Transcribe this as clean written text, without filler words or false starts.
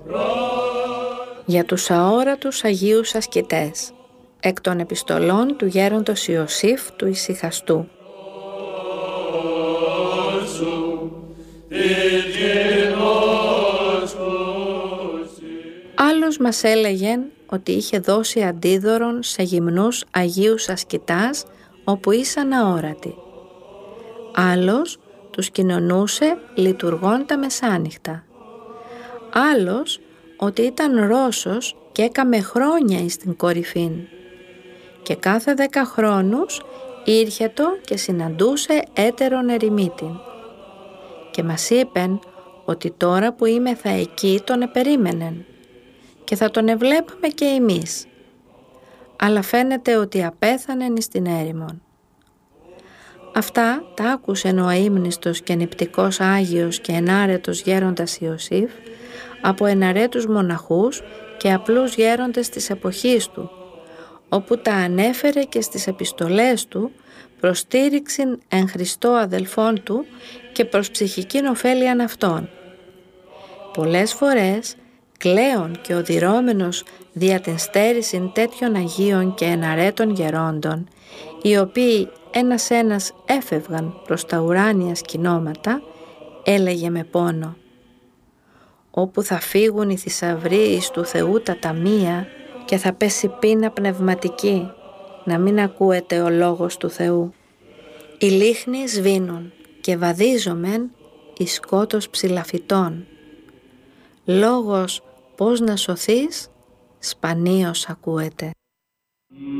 Για τους αόρατους Αγίους Ασκητές, εκ των επιστολών του γέροντος Ιωσήφ του Ησυχαστού. Άλλος μας έλεγεν ότι είχε δώσει αντίδωρον σε γυμνούς Αγίους Ασκητάς όπου ήσαν αόρατοι. Άλλος τους κοινωνούσε λειτουργών τα μεσάνυχτα. Άλλος ότι ήταν Ρώσος και έκαμε χρόνια εις την κορυφήν. Και κάθε 10 χρόνους ήρχετο και συναντούσε έτερον ερημίτην. Και μας είπεν ότι τώρα που είμεθα εκεί τον επερίμενεν και θα τον εβλέπαμε και εμείς. Αλλά φαίνεται ότι απέθανεν εις την έρημον. Αυτά τα άκουσεν ο αείμνηστος και νηπτικός Άγιος και ενάρετος γέροντας Ιωσήφ από εναρέτους μοναχούς και απλούς γέροντες της εποχής του, όπου τα ανέφερε και στις επιστολές του προς στήριξην εν Χριστώ αδελφών του και προς ψυχικήν ωφέλιαν αυτών. Πολλές φορές κλαίων και οδυρώμενος δια την στέρησιν τέτοιων Αγίων και εναρέτων γερόντων, οι οποίοι ένας έφευγαν προς τα ουράνια σκηνώματα, έλεγε με πόνο: «Όπου θα φύγουν οι θησαυροί εις του Θεού τα ταμεία και θα πέσει πείνα πνευματική, να μην ακούεται ο λόγος του Θεού. Οι λίχνοι σβήνουν και βαδίζομεν εις σκότος ψηλαφιτών. Λόγος πώς να σωθείς σπανίως ακούεται».